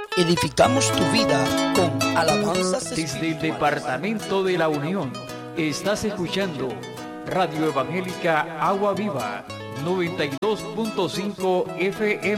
Edificamos tu vida con alabanzas Desde el Departamento de la Unión, estás escuchando Radio Evangélica Agua Viva, 92.5 FM.